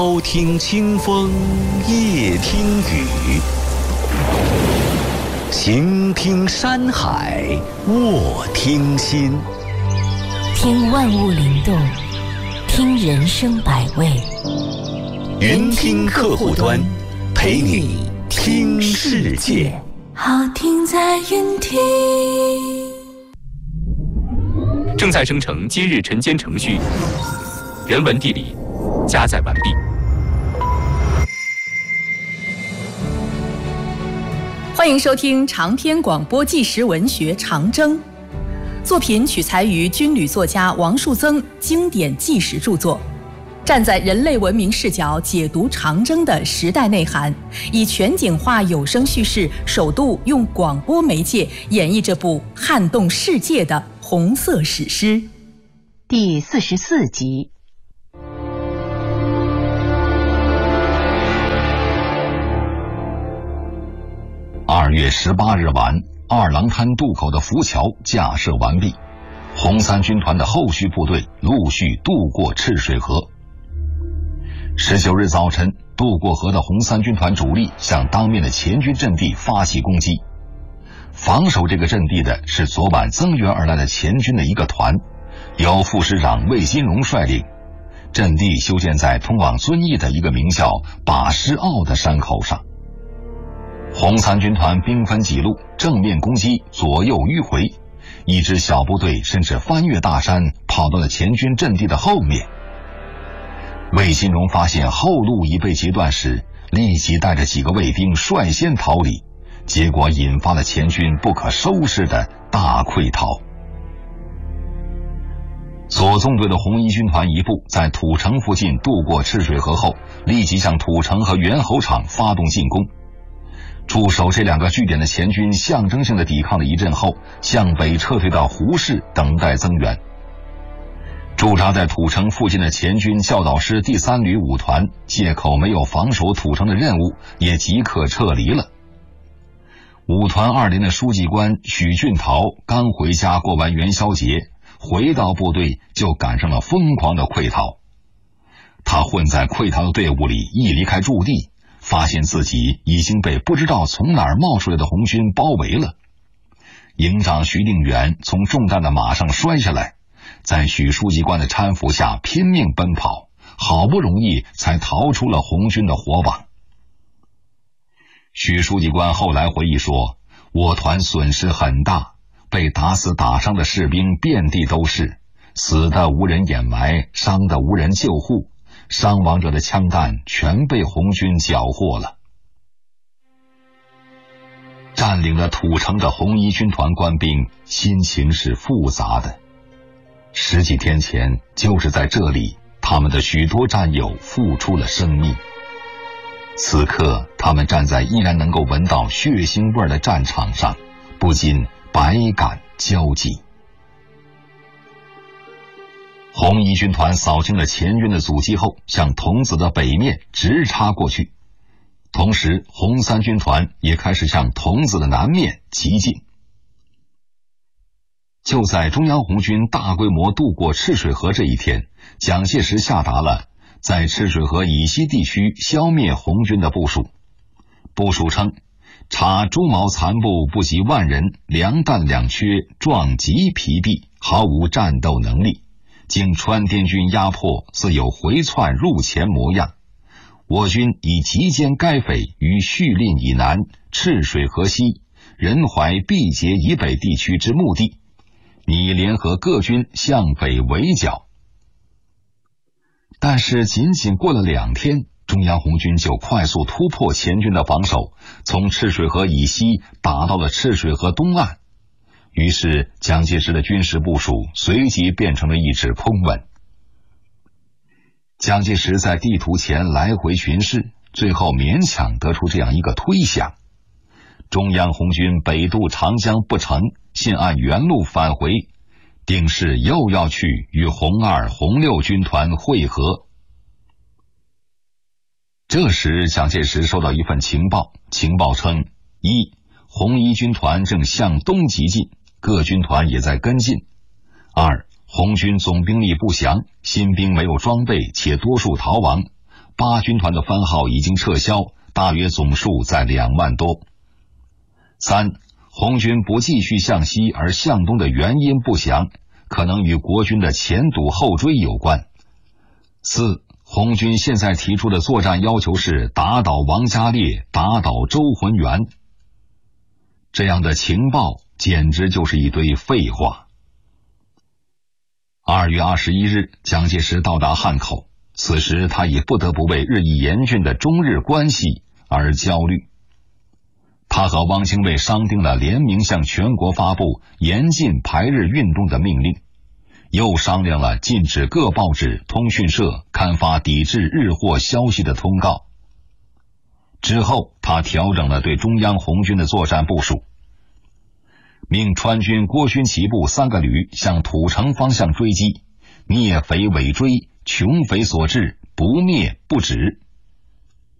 朝听清风，夜听雨，行听山海，卧听心。 听万物灵动，听人生百味。 云听客户端，陪你听世界。 好听在云听。 正在生成今日晨间程序，人文地理加载完毕。 欢迎收听长篇广播纪实文学《长征》，作品取材于军旅作家王树增经典纪实著作，站在人类文明视角解读长征的时代内涵，以全景化有声叙事，首度用广播媒介演绎这部撼动世界的红色史诗。 第44集。 2月18日晚，二郎滩渡口的浮桥架设完毕，红三军团的后续部队陆续渡过赤水河。19日早晨，渡过河的红三军团主力向当面的前军阵地发起攻击。防守这个阵地的是昨晚增援而来的前军的一个团，由副师长魏新荣率领。阵地修建在通往遵义的一个名叫把师坳的山口上。红三军团兵分几路，正面攻击，左右迂回，一支小部队甚至翻越大山，跑到了前军阵地的后面。魏新荣发现后路已被截断时，立即带着几个卫兵率先逃离，结果引发了前军不可收拾的大溃逃。左纵队的红一军团一部在土城附近渡过赤水河后，立即向土城和猿猴场发动进攻。驻守这两个据点的前军象征性的抵抗了一阵后，向北撤退到胡市等待增援。驻扎在土城附近的前军教导师第3旅5团借口没有防守土城的任务，也即刻撤离了。5团2连的书记官许俊桃刚回家过完元宵节，回到部队就赶上了疯狂的溃逃。他混在溃逃的队伍里，一离开驻地，发现自己已经被不知道从哪儿冒出来的红军包围了。营长徐定远从中弹的马上摔下来，在许书记官的搀扶下拼命奔跑，好不容易才逃出了红军的火网。许书记官后来回忆说，我团损失很大，被打死打伤的士兵遍地都是，死的无人掩埋，伤的无人救护，伤亡者的枪弹全被红军缴获了。占领了土城的红一军团官兵心情是复杂的。10几天前，就是在这里，他们的许多战友付出了生命。此刻，他们站在依然能够闻到血腥味的战场上，不禁百感交集。红一军团扫清了前军的阻击后，向桐梓的北面直插过去，同时红三军团也开始向桐梓的南面急进。就在中央红军大规模渡过赤水河这一天，蒋介石下达了在赤水河以西地区消灭红军的部署。部署称，查朱毛残部不及10000人，粮弹两缺，壮极疲弊，毫无战斗能力，经川滇军压迫，似有回窜入前模样。我军已急歼该匪于叙令以南、赤水河西、仁怀毕节以北地区之目的，拟联合各军向北围剿。但是仅仅过了2天，中央红军就快速突破前军的防守，从赤水河以西打到了赤水河东岸。于是蒋介石的军事部署随即变成了一纸空文。蒋介石在地图前来回巡视，最后勉强得出这样一个推想：中央红军北渡长江不成，现按原路返回，定是又要去与红2、红6军团会合。这时蒋介石收到一份情报，情报称：1. 红一军团正向东急进，各军团也在跟进。2. 红军总兵力不详，新兵没有装备，且多数逃亡， 八军团的番号已经撤销，大约总数在2万多。3. 红军不继续向西而向东的原因不详，可能与国军的前堵后追有关。4. 红军现在提出的作战要求是打倒王家烈，打倒周浑元。这样的情报简直就是一堆废话。2月21日，蒋介石到达汉口，此时他也不得不为日益严峻的中日关系而焦虑。他和汪精卫商定了联名向全国发布严禁排日运动的命令，又商量了禁止各报纸、通讯社刊发抵制日货消息的通告。之后，他调整了对中央红军的作战部署，命川军郭勋旗部3个旅向土城方向追击，灭匪尾追，穷匪所至，不灭不止。